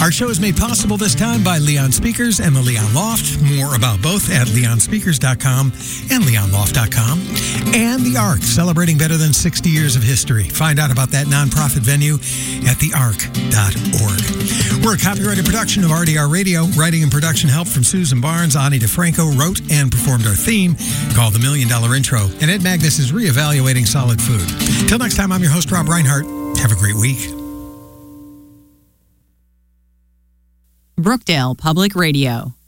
Our show is made possible this time by Leon Speakers and the Leon Loft. More about both at leonspeakers.com and leonloft.com. And The Ark, celebrating better than 60 years of history. Find out about that nonprofit venue at theark.org. We're a copyrighted production of RDR Radio. Writing and production help from Susan Barnes. Ani DeFranco wrote and performed our theme called The $1 Million Intro. And Ed Magnus is reevaluating solid food. Till next time, I'm your host, Rob Reinhart. Have a great week. Brookdale Public Radio.